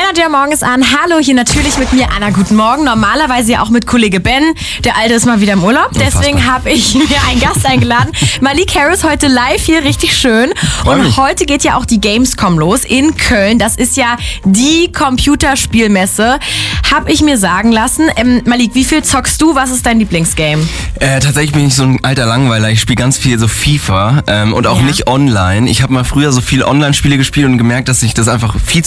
Männer, Morgen ist an. Hallo, hier natürlich mit mir Anna. Guten Morgen. Normalerweise ja auch mit Kollege Ben. Der Alte ist mal wieder im Urlaub. Deswegen habe ich mir einen Gast eingeladen. Malik Harris heute live hier, richtig schön. Und heute geht ja auch die Gamescom los in Köln. Das ist ja die Computerspielmesse. Habe ich mir sagen lassen. Malik, wie viel zockst du? Was ist dein Lieblingsgame? Tatsächlich bin ich so ein alter Langweiler. Ich spiele ganz viel so FIFA und auch nicht online. Ich habe mal früher so viele Online-Spiele gespielt und gemerkt, dass ich das einfach viel